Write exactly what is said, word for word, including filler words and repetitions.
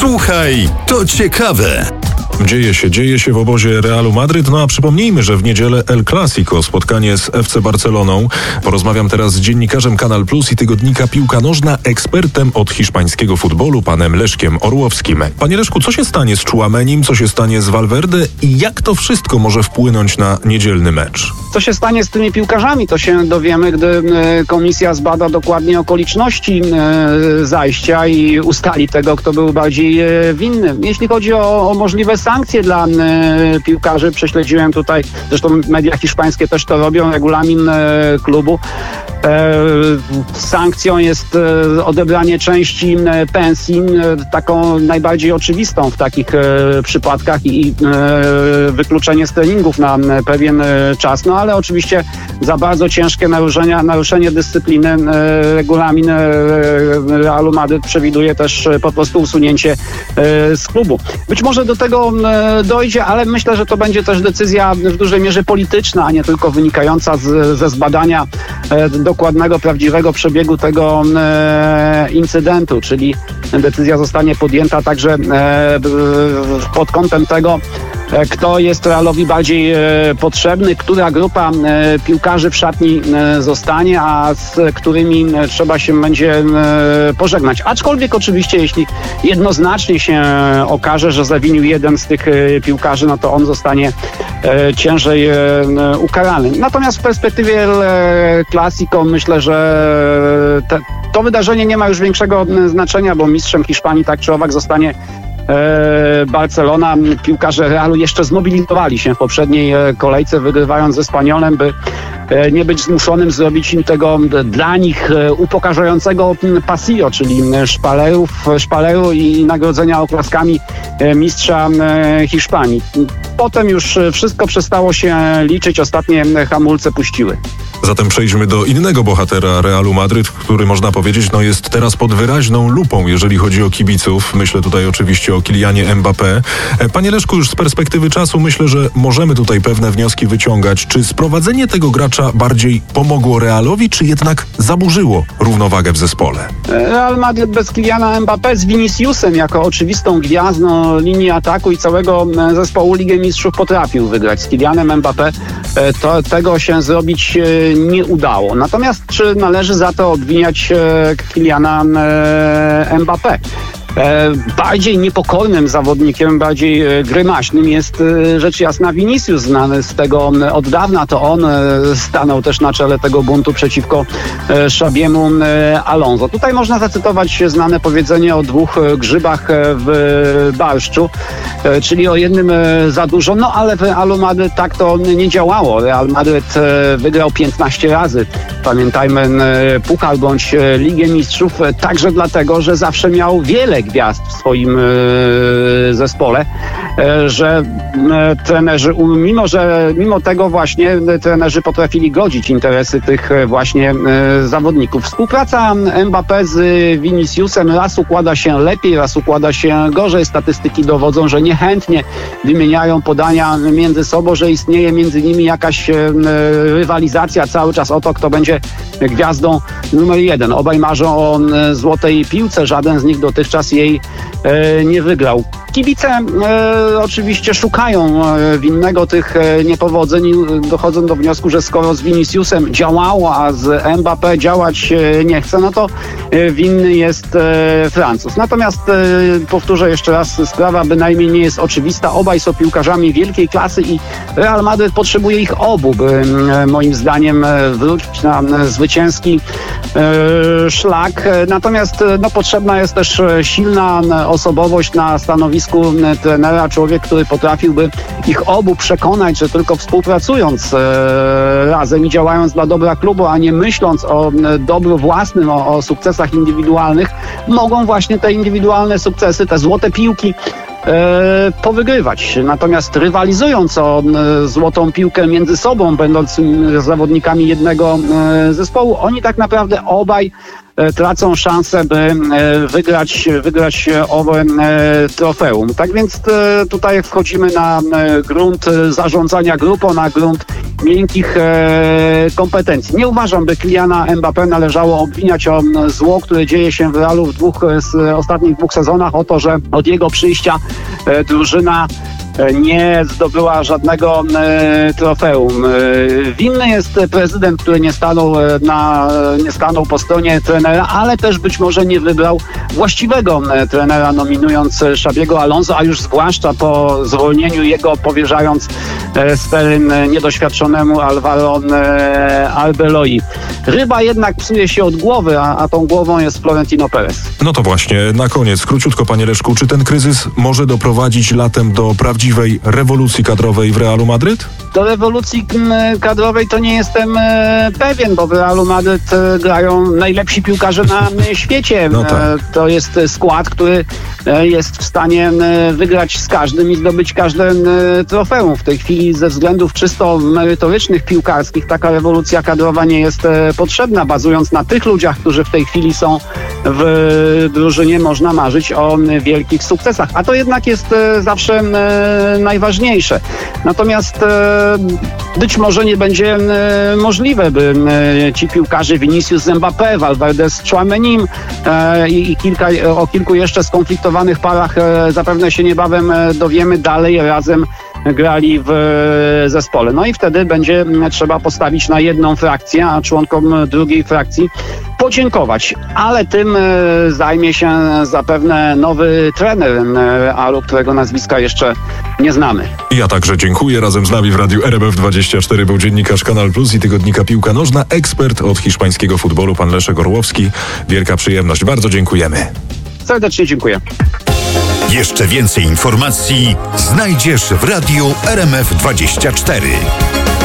Słuchaj, to ciekawe. Dzieje się, dzieje się w obozie Realu Madryt. No a przypomnijmy, że w niedzielę El Clasico, spotkanie z F C Barceloną. Porozmawiam teraz z dziennikarzem Kanal Plus i tygodnika Piłka Nożna, ekspertem od hiszpańskiego futbolu, panem Leszkiem Orłowskim. Panie Leszku, co się stanie z Tchouaménim, co się stanie z Valverde i jak to wszystko może wpłynąć na niedzielny mecz? Co się stanie z tymi piłkarzami, to się dowiemy, gdy komisja zbada dokładnie okoliczności zajścia i ustali tego, kto był bardziej winny. Jeśli chodzi o, o możliwe sankcje dla piłkarzy, prześledziłem tutaj, zresztą media hiszpańskie też to robią, regulamin klubu. Sankcją jest odebranie części pensji, taką najbardziej oczywistą w takich przypadkach, i wykluczenie z treningów na pewien czas. No ale oczywiście za bardzo ciężkie naruszenia, naruszenie dyscypliny regulamin Realu Madryt przewiduje też po prostu usunięcie z klubu. Być może do tego dojdzie, ale myślę, że to będzie też decyzja w dużej mierze polityczna, a nie tylko wynikająca z, ze zbadania dokładnego, prawdziwego przebiegu tego e, incydentu, czyli decyzja zostanie podjęta także e, pod kątem tego, e, kto jest Realowi bardziej e, potrzebny, która grupa e, piłkarzy w szatni e, zostanie, a z którymi e, trzeba się będzie e, pożegnać. Aczkolwiek oczywiście, jeśli jednoznacznie się okaże, że zawinił jeden z tych e, piłkarzy, no to on zostanie e, ciężej e, ukarany. Natomiast w perspektywie e, Clasico myślę, że te, to wydarzenie nie ma już większego znaczenia, bo mistrzem Hiszpanii tak czy owak zostanie e, Barcelona. Piłkarze Realu jeszcze zmobilizowali się w poprzedniej kolejce, wygrywając ze Spaniolem, by e, nie być zmuszonym zrobić im tego dla nich e, upokarzającego pasillo, czyli szpalerów, szpaleru i nagrodzenia oklaskami e, mistrza e, Hiszpanii. Potem już wszystko przestało się liczyć, ostatnie hamulce puściły. Zatem przejdźmy do innego bohatera Realu Madryt, który można powiedzieć no jest teraz pod wyraźną lupą, jeżeli chodzi o kibiców. Myślę tutaj oczywiście o Kylianie Mbappé. Panie Leszku, już z perspektywy czasu myślę, że możemy tutaj pewne wnioski wyciągać. Czy sprowadzenie tego gracza bardziej pomogło Realowi, czy jednak zaburzyło równowagę w zespole? Real Madryt bez Kyliana Mbappé z Viniciusem jako oczywistą gwiazdą linii ataku i całego zespołu Ligę Mistrzów potrafił wygrać. Z Kylianem Mbappé to, tego się zrobić nie udało. Natomiast czy należy za to obwiniać Kyliana Mbappé? Bardziej niepokornym zawodnikiem, bardziej grymaśnym jest rzecz jasna Vinicius, znany z tego od dawna. To on stanął też na czele tego buntu przeciwko Xabiemu Alonso. Tutaj można zacytować znane powiedzenie o dwóch grzybach w barszczu, czyli o jednym za dużo, no ale w Realu Madryt tak to nie działało. Real Madryt wygrał piętnaście razy, pamiętajmy, Puchar bądź Ligę Mistrzów, także dlatego, że zawsze miał wiele gwiazd w swoim e, zespole, e, że e, trenerzy, mimo że mimo tego właśnie e, trenerzy potrafili godzić interesy tych e, właśnie e, zawodników. Współpraca Mbappé z Viniciusem raz układa się lepiej, raz układa się gorzej. Statystyki dowodzą, że niechętnie wymieniają podania między sobą, że istnieje między nimi jakaś e, rywalizacja cały czas o to, kto będzie gwiazdą numer jeden. Obaj marzą o e, złotej piłce, żaden z nich dotychczas jej e, nie wygrał. Kibice e, oczywiście szukają e, winnego tych e, niepowodzeń i dochodzą do wniosku, że skoro z Viniciusem działało, a z Mbappé działać e, nie chce, no to e, winny jest e, Francuz. Natomiast e, powtórzę jeszcze raz, sprawa bynajmniej nie jest oczywista. Obaj są piłkarzami wielkiej klasy i Real Madryt potrzebuje ich obu, by e, moim zdaniem e, wrócić na e, zwycięski e, szlak. Natomiast e, no, potrzebna jest też silna osobowość na stanowisku trenera, człowiek, który potrafiłby ich obu przekonać, że tylko współpracując e, razem i działając dla dobra klubu, a nie myśląc o e, dobru własnym, o, o sukcesach indywidualnych, mogą właśnie te indywidualne sukcesy, te złote piłki E, powygrywać. Natomiast rywalizując o e, złotą piłkę między sobą, będąc e, zawodnikami jednego e, zespołu, oni tak naprawdę obaj e, tracą szansę, by e, wygrać, wygrać owe e, trofeum. Tak więc e, tutaj wchodzimy na e, grunt zarządzania grupą, na grunt miękkich e, kompetencji. Nie uważam, by Kyliana Mbappé należało obwiniać o zło, które dzieje się w Realu w dwóch z ostatnich dwóch sezonach, o to, że od jego przyjścia e, drużyna nie zdobyła żadnego e, trofeum. E, winny jest prezydent, który nie stanął, na, nie stanął po stronie trenera, ale też być może nie wybrał właściwego e, trenera, nominując Xabiego Alonso, a już zwłaszcza po zwolnieniu jego, powierzając e, steryn niedoświadczonemu Alvaro e, Arbeloi. Ryba jednak psuje się od głowy, a, a tą głową jest Florentino Perez. No to właśnie, na koniec, króciutko, panie Leszku, czy ten kryzys może doprowadzić latem do prawdziwej rewolucji kadrowej w Realu Madryt? Do rewolucji kadrowej to nie jestem e, pewien, bo w Realu Madryt e, grają najlepsi piłkarze na e, świecie. No tak. e, to jest skład, który e, jest w stanie e, wygrać z każdym i zdobyć każde e, trofeum. W tej chwili ze względów czysto merytorycznych, piłkarskich taka rewolucja kadrowa nie jest e, potrzebna. Bazując na tych ludziach, którzy w tej chwili są w drużynie, można marzyć o e, wielkich sukcesach. A to jednak jest e, zawsze e, najważniejsze. Natomiast e, być może nie będzie e, możliwe, by e, ci piłkarze Vinicius Mbappé, Valverde z Tchouaménim e, i, i kilka, o kilku jeszcze skonfliktowanych parach e, zapewne się niebawem e, dowiemy, dalej razem grali w e, zespole. No i wtedy będzie trzeba postawić na jedną frakcję, a członkom drugiej frakcji podziękować. Ale tym e, zajmie się zapewne nowy trener Realu, którego nazwiska jeszcze nie znamy. Ja także dziękuję. Razem z nami w Radiu R M F dwadzieścia cztery był dziennikarz Kanal Plus i tygodnika Piłka Nożna, ekspert od hiszpańskiego futbolu, pan Leszek Orłowski. Wielka przyjemność. Bardzo dziękujemy. Serdecznie dziękuję. Jeszcze więcej informacji znajdziesz w Radiu R M F dwadzieścia cztery.